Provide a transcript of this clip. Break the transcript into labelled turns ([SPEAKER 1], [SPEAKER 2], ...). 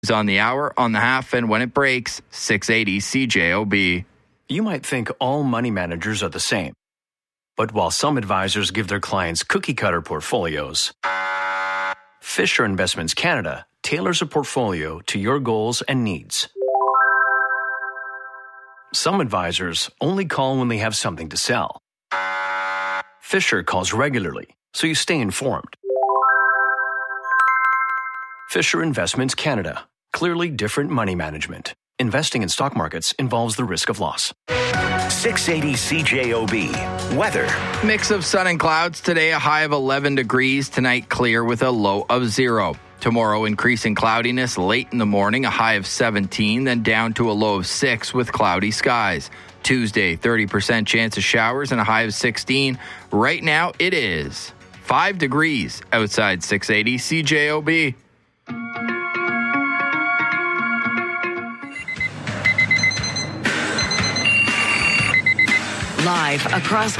[SPEAKER 1] On the hour, on the half, and when it breaks, 680 CJOB.
[SPEAKER 2] You might think all money managers are the same. But while some advisors give their clients cookie-cutter portfolios, Fisher Investments Canada tailors a portfolio to your goals and needs. Some advisors only call when they have something to sell. Fisher calls regularly, so you stay informed. Fisher Investments Canada. Clearly different money management. Investing in stock markets involves the risk of loss.
[SPEAKER 3] 680 CJOB. Weather.
[SPEAKER 1] Mix of sun and clouds today, a high of 11 degrees. Tonight, clear with a low of 0. Tomorrow, increasing cloudiness late in the morning, a high of 17, then down to a low of 6 with cloudy skies. Tuesday, 30% chance of showers and a high of 16. Right now, it is 5 degrees outside 680 CJOB.
[SPEAKER 4] Live across